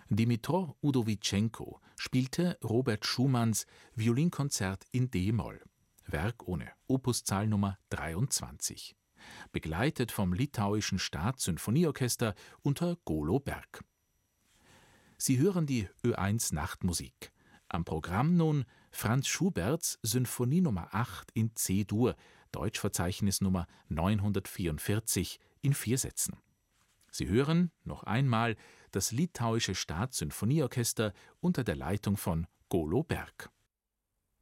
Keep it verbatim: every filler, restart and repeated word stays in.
Dmytro Udowitschenko spielte Robert Schumanns Violinkonzert in d-Moll, Werk ohne Opuszahl Nummer dreiundzwanzig, begleitet vom Litauischen Staatssymphonieorchester unter Golo Berg. Sie hören die Ö eins Nachtmusik. Am Programm nun Franz Schuberts Symphonie Nummer acht in C-Dur, Deutschverzeichnis Nummer neunhundertvierundvierzig, in vier Sätzen. Sie hören noch einmal das Litauische Staatssymphonieorchester unter der Leitung von Golo Berg.